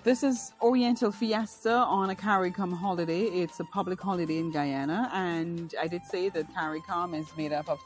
This is Oriental Fiesta on a CARICOM holiday. It's a public holiday in Guyana, and I did say that CARICOM is made up of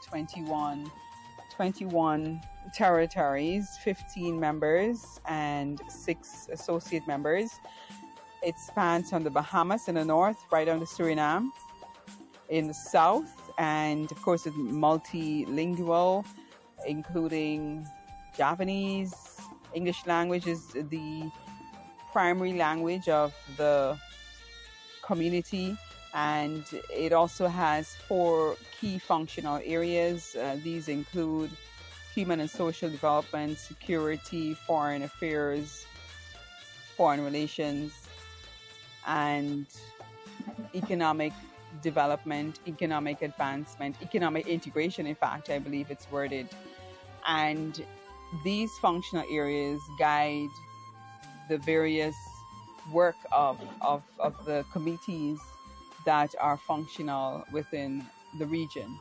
21 territories, 15 members, and 6 associate members. It spans from the Bahamas in the north, right down to Suriname in the south, and of course it's multilingual, including Japanese. English language is the primary language of the community, and it also has 4 key functional areas. These include human and social development, security, foreign affairs, foreign relations, and economic development, economic advancement, economic integration, in fact, I believe it's worded. And these functional areas guide the various work of the committees that are functional within the region.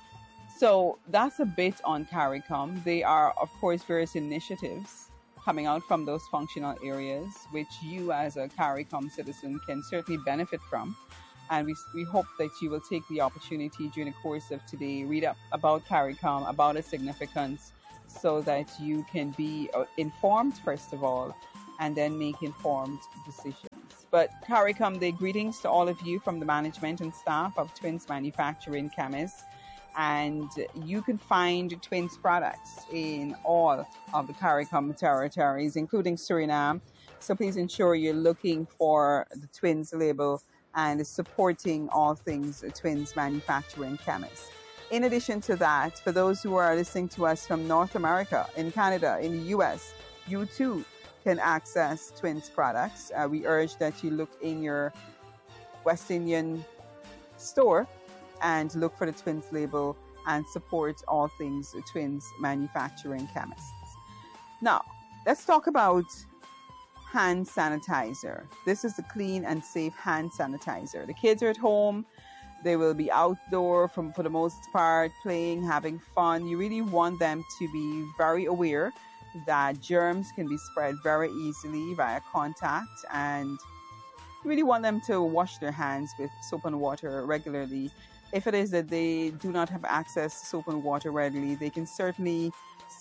So that's a bit on CARICOM. There are, of course, various initiatives coming out from those functional areas, which you as a CARICOM citizen can certainly benefit from. And we hope that you will take the opportunity during the course of today, read up about CARICOM, about its significance, so that you can be informed, first of all, and then make informed decisions. But CARICOM, the greetings to all of you from the management and staff of Twins Manufacturing Chemists. And you can find Twins products in all of the CARICOM territories, including Suriname. So please ensure you're looking for the Twins label and supporting all things Twins Manufacturing Chemists. In addition to that, for those who are listening to us from North America, in Canada, in the US, you too can access Twins products. We urge that you look in your West Indian store and look for the Twins label and support all things Twins Manufacturing Chemists. Now, let's talk about hand sanitizer. This is the clean and safe hand sanitizer. The kids are at home. They will be outdoor for the most part, playing, having fun. You really want them to be very aware that germs can be spread very easily via contact, and you really want them to wash their hands with soap and water regularly. If it is that they do not have access to soap and water readily, they can certainly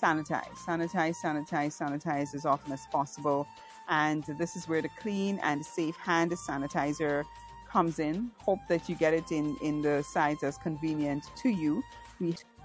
sanitize as often as possible. And this is where the clean and safe hand sanitizer comes in. Hope that you get it in the size that's convenient to you. We